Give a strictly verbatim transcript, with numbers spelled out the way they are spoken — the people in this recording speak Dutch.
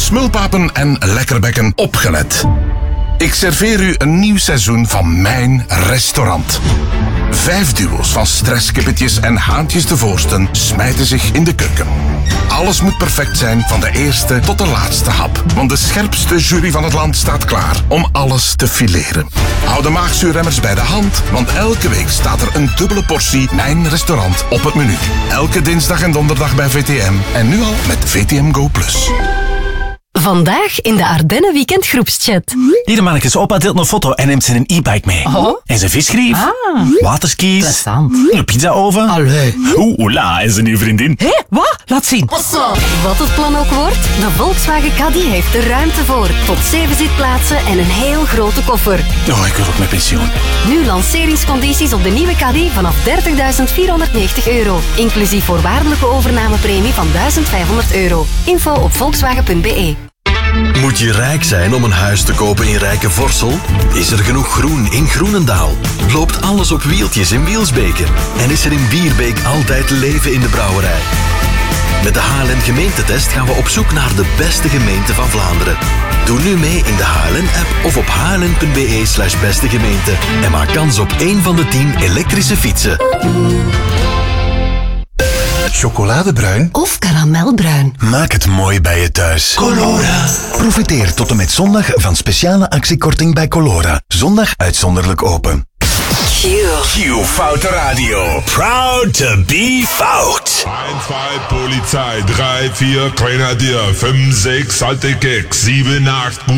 Smulpapen en lekkerbekken, opgelet. Ik serveer u een nieuw seizoen van mijn restaurant. Vijf duo's van stresskippetjes en haantjes de voorsten smijten zich in de keuken. Alles moet perfect zijn van de eerste tot de laatste hap. Want de scherpste jury van het land staat klaar om alles te fileren. Hou de maagzuurremmers bij de hand, want elke week staat er een dubbele portie Mijn Restaurant op het menu. Elke dinsdag en donderdag bij V T M en nu al met V T M Go Plus. Vandaag in de Ardennen Weekend groepschat. Hier mannetjes, opa deelt een foto en neemt zijn e-bike mee. Oh. En zijn visgrief, Ah. waterskis, Plezant. een pizzaoven. Allee. Oeh, oela, en zijn nieuwe vriendin. Hé, wat? Laat zien. Wat het plan ook wordt, de Volkswagen Caddy heeft er ruimte voor. Tot zeven zitplaatsen en een heel grote koffer. Oh, ik wil ook met pensioen. Nu lanceringscondities op de nieuwe Caddy vanaf dertigduizend vierhonderdnegentig euro. Inclusief voorwaardelijke overnamepremie van duizend vijfhonderd euro. Info op volkswagen punt b e. Moet je rijk zijn om een huis te kopen in Rijke Vorsel? Is er genoeg groen in Groenendaal? Loopt alles op wieltjes in Wielsbeke? En is er in Bierbeek altijd leven in de brouwerij? Met de H L N gemeentetest gaan we op zoek naar de beste gemeente van Vlaanderen. Doe nu mee in de H L N-app of op h l n punt b e slash beste gemeente en maak kans op één van de tien elektrische fietsen. Chocoladebruin Of karamelbruin. Maak het mooi bij je thuis. Colora. Profiteer tot en met zondag van speciale actiekorting bij Colora. Zondag uitzonderlijk open. Q. Q Foute Radio. Proud to be fout. eins, zwei, Polizei, drei, vier, Grenadier, fünf, sechs, alte Keks, sieben, acht,